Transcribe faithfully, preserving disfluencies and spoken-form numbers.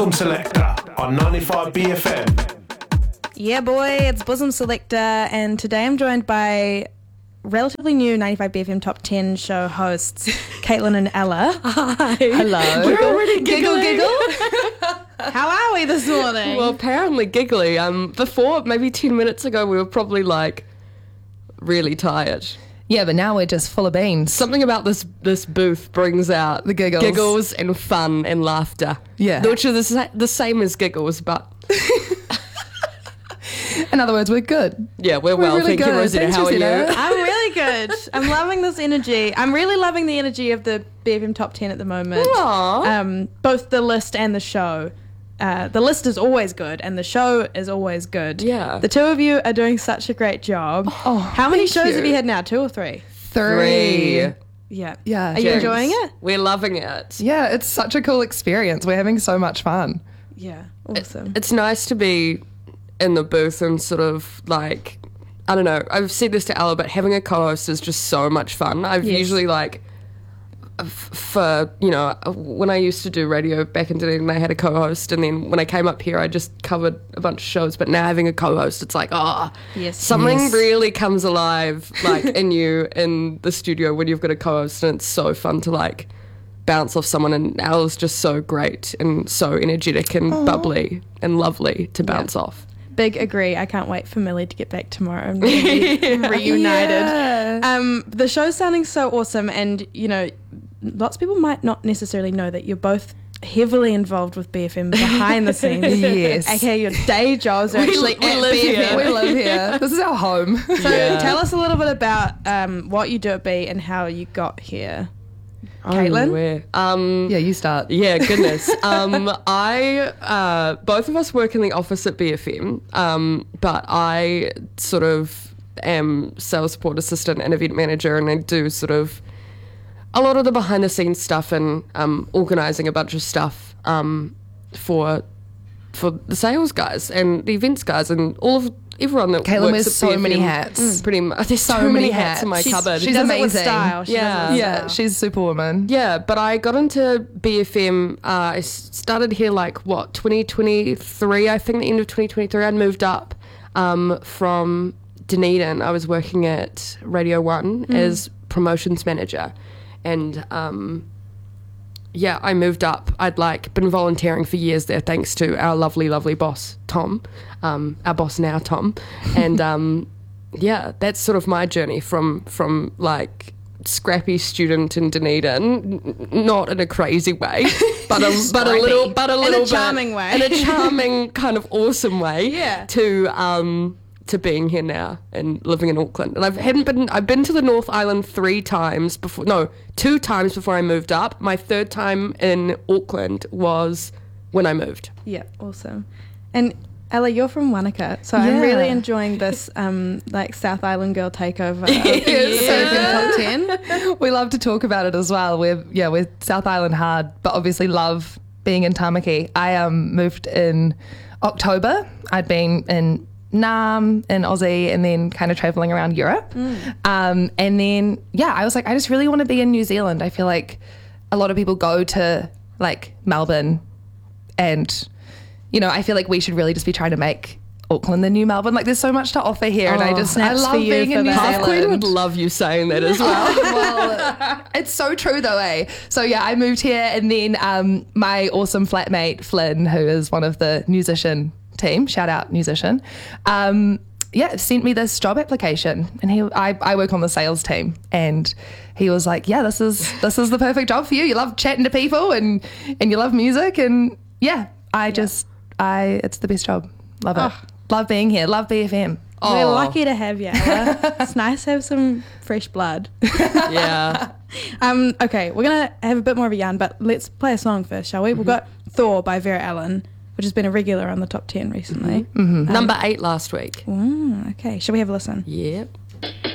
Bosom Selector on ninety-five B F M. Yeah, boy, it's Bosom Selector, and today I'm joined by relatively new ninety-five B F M Top ten show hosts, Caitlin and Ella. Hi. Hello. We're already Giggle, giggling. giggle. How are we this morning? Well, apparently giggly. Um, before, maybe ten minutes ago, we were probably like really tired. Yeah, but now we're just full of beans. Something about this this booth brings out The giggles. giggles and fun and laughter. Yeah. Which are the, sa- the same as giggles, but In other words, we're good. yeah, we're, We're well. really Thank you, good. Rosita. Thanks, How are Rosita. you? I'm really good. I'm loving this energy. I'm really loving the energy of the B F M Top ten at the moment. Aw. Um, both the list and the show. Uh, the list is always good, and the show is always good. Yeah. The two of you are doing such a great job. Oh, How many thank shows you. have you had now? Two or three? Three. Yeah. Yeah. Are you Jinx. enjoying it? We're loving it. Yeah, it's such a cool experience. We're having so much fun. Yeah. Awesome. It's nice to be in the booth and sort of like, I don't know, I've said this to Ella, but having a co-host is just so much fun. I've Yes. usually like, f- for, you know, when I used to do radio back in Dunedin, I had a co-host, and then when I came up here, I just covered a bunch of shows, but now having a co-host, it's like, oh, Yes. something Yes. really comes alive, like, in you, in the studio when you've got a co-host, and it's so fun to, like, bounce off someone, and Ella's just so great and so energetic and bubbly and lovely to bounce off. Big agree. I can't wait for Millie to get back tomorrow and be reunited. Yeah. Um, the show's sounding so awesome, and you know, lots of people might not necessarily know that you're both heavily involved with B F M behind the scenes. Yes. Okay, your day jobs are We- actually we at live B F M. here. We live here. This is our home. So Yeah. tell us a little bit about um, what you do at B and how you got here. Oh, Caitlin? where? Um, Yeah, you start. Yeah, goodness. um, I uh, both of us work in the office at B F M, um, but I sort of am sales support assistant and event manager, and I do sort of a lot of the behind the scenes stuff and um, organising a bunch of stuff um, for for the sales guys and the events guys and all of everyone that Caitlin works wears at so B F M. many hats. Mm, pretty much. There's so, So many many hats in my hats. cupboard. She She's does it with amazing. style. She Yeah. does it with Yeah, style. she's Superwoman. Yeah, but I got into B F M, uh, I s- started here like, what, twenty twenty-three, I think, the end of twenty twenty-three. I'd moved up um, from Dunedin. I was working at Radio one as promotions manager. And um, yeah, I moved up. I'd like been volunteering for years there thanks to our lovely, lovely boss, Tom, um, our boss now, Tom. And um, yeah, that's sort of my journey from from like scrappy student in Dunedin, n- not in a crazy way, but a but a little but a little bit, charming way. in a charming kind of awesome way, Yeah. to um to being here now and living in Auckland. And I hadn't been I've been to the North Island three times before, no, two times before I moved up. My third time in Auckland was when I moved. Yeah, awesome. And Ella, you're from Wanaka, so I'm Yeah. really enjoying this um, like South Island girl takeover of the B F M Top ten. We love to talk about it as well. We're yeah, we're South Island hard, but obviously love being in Tamaki. I um moved in October. I'd been in Nam in Aussie and then kind of traveling around Europe. Um, and then yeah, I was like, I just really want to be in New Zealand. I feel like a lot of people go to like Melbourne, and you know, I feel like we should really just be trying to make Auckland the new Melbourne. Like there's so much to offer here, and I Oh, just I snaps love for you being for in New that. Half Queen Zealand. would love you saying that as well. Well, it's so true though, eh? So yeah, I moved here, and then um, my awesome flatmate Flynn, who is one of the musician team, shout out musician, um, yeah, sent me this job application, and he, I, I work on the sales team, and he was like, yeah, this is this is the perfect job for you. You love chatting to people, and and you love music, and yeah, I just I it's the best job. Love it. Oh. Love being here. Love B F M. We're Aw. lucky to have you, Ella. It's nice to have some fresh blood. Yeah. Um, okay, we're going to have a bit more of a yarn, but let's play a song first, shall we? We've got Thor by Vera Ellen, which has been a regular on the top ten recently. Number eight last week. Mm, okay, shall we have a listen? Yep.